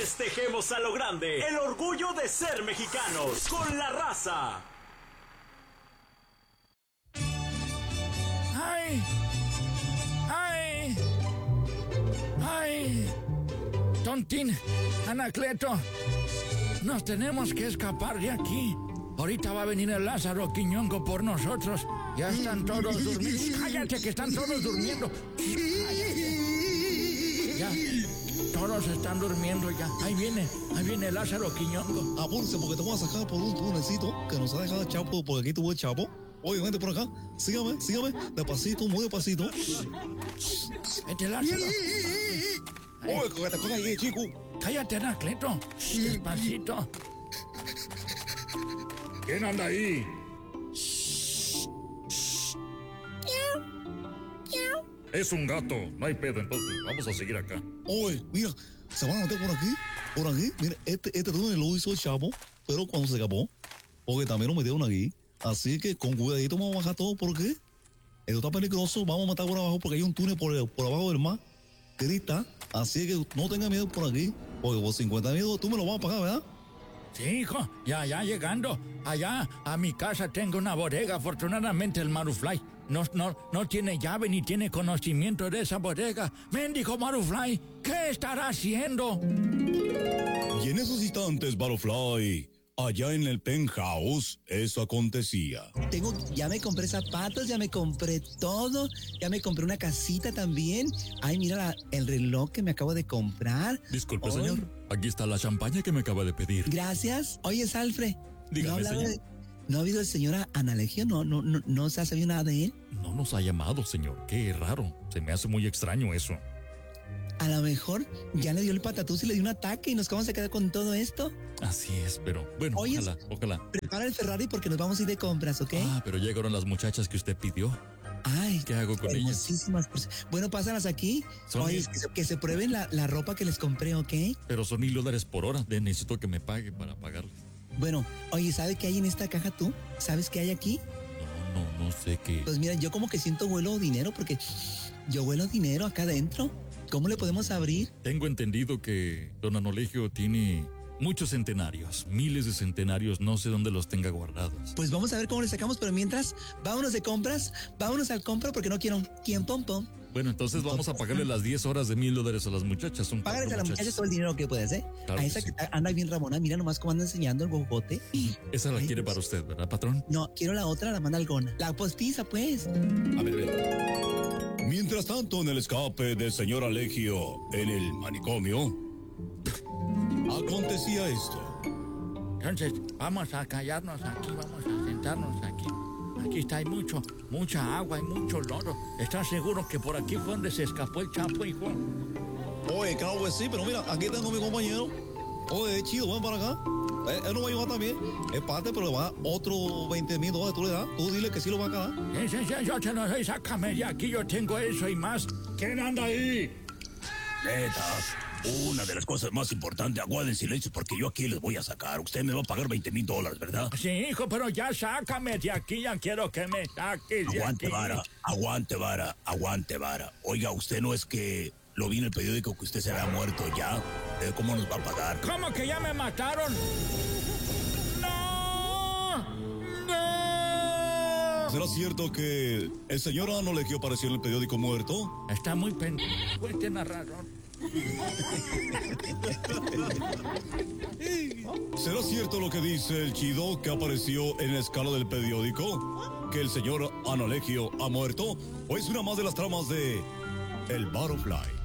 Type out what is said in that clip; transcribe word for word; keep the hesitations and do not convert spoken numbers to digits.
Festejemos a lo grande el orgullo de ser mexicanos con La Raza. ¡Ay! ¡Ay! ¡Ay! Tontín, Anacleto, nos tenemos que escapar de aquí. Ahorita va a venir el Lázaro Quiñongo por nosotros. Ya están todos durmiendo. ¡Cállate, que están todos durmiendo! ¡Cállate! Ya, todos están durmiendo ya. Ahí viene, ahí viene el Lázaro Quiñongo. Apúrense porque te voy a sacar por un tunecito que nos ha dejado el Chapo, porque aquí tuvo el Chapo. Oye, vente por acá. Sígame, sígame. Despacito, muy despacito. Vete, Lázaro. Oye, que te cojas ahí, chico. Cállate, Anacleto. Despacito. ¿Quién anda ahí? Es un gato, no hay pedo, entonces vamos a seguir acá. Oye, mira, se van a meter por aquí, por aquí. Mira, este, este túnel lo hizo el Chapo, pero cuando se escapó, porque también lo metieron aquí. Así que con cuidadito vamos a bajar todo, porque esto está peligroso. Vamos a matar por abajo, porque hay un túnel por, por abajo del mar. Grita, así que no tenga miedo por aquí, porque por cincuenta miedo tú me lo vas a pagar, ¿verdad? Sí, hijo, ya, ya llegando. Allá a mi casa tengo una bodega. Afortunadamente el Marufly no, no, no tiene llave ni tiene conocimiento de esa bodega. Mendigo Marufly, ¿qué estará haciendo? Y en esos instantes, Marufly, allá en el penthouse, eso acontecía. Tengo, ya me compré zapatos, ya me compré todo, ya me compré una casita también. Ay, mira la, el reloj que me acabo de comprar. Disculpe, Oye, señor, aquí está la champaña que me acaba de pedir. Gracias. Oye, Alfred. Dígame, ¿no, señor. de, ¿No ha habido el señor Analegio? ¿No, no, no, no se ha sabido nada de él? No nos ha llamado, señor, qué raro, se me hace muy extraño eso. A lo mejor ya le dio el patatús y le dio un ataque y nos vamos a quedar con todo esto. Así es, pero bueno, Oye, ojalá, ojalá. Prepara el Ferrari porque nos vamos a ir de compras, ¿ok? Ah, pero llegaron las muchachas que usted pidió. Ay, ¿Qué hago con ellas? hermosísimas. Bueno, pásalas aquí. Son Oye, mil- que se, que se prueben la, la ropa que les compré, ¿ok? Pero son mil dólares por hora, de- necesito que me pague para pagarles. Bueno, oye, ¿sabe qué hay en esta caja tú? ¿Sabes qué hay aquí? No, no, no sé qué. Pues mira, yo como que siento huelo dinero porque yo huelo dinero acá adentro. ¿Cómo le podemos abrir? Tengo entendido que don Anolegio tiene muchos centenarios, miles de centenarios, no sé dónde los tenga guardados. Pues vamos a ver cómo le sacamos, pero mientras, vámonos de compras, vámonos al compra porque no quiero quien pom pom. Bueno, entonces vamos a pagarle las diez horas de mil dólares a las muchachas. Son Págales a la muchacha todo el dinero que puedes, ¿eh? Claro a que esa sí. que anda bien Ramona, mira nomás cómo anda enseñando el bojote. Esa la Ay, quiere Dios. para usted, ¿verdad, patrón? No, quiero la otra, la manda algona. La postiza, pues. A ver, a ver. Mientras tanto, en el escape del señor Alegio, en el manicomio, acontecía esto. Entonces, vamos a callarnos aquí, vamos a sentarnos aquí. Aquí está, hay mucho, mucha agua, hay mucho lodo. ¿Estás seguro que por aquí fue donde se escapó el Chapo, hijo? Oye, claro que sí, pero mira, aquí tengo a mi compañero. Oye, es chido, ven para acá. Él, él no va a llevar también. Es parte, pero le va a dar otro veinte mil dólares. Tú le das, tú dile que sí lo va a dar. Sí, sí, sí, yo te lo doy, sácame de aquí, yo tengo eso y más. ¿Quién anda ahí? Neta, una de las cosas más importantes, aguarden silencio porque yo aquí les voy a sacar. Usted me va a pagar veinte mil dólares, ¿verdad? Sí, hijo, pero ya sácame de aquí, ya quiero que me saques de Aguante, aquí. vara, aguante, vara, aguante, vara. Oiga, usted no es que lo vi en el periódico que usted se había muerto ya. Eh, ¿Cómo nos va a pagar? ¿Cómo que ya me mataron? ¡No! ¡No! ¿Será cierto que el señor Anolegio apareció en el periódico muerto? Está muy pendiente, pues tiene razón. ¿Será cierto lo que dice el chido que apareció en la escala del periódico? ¿Que el señor Anolegio ha muerto? ¿O es una más de las tramas de El Butterfly?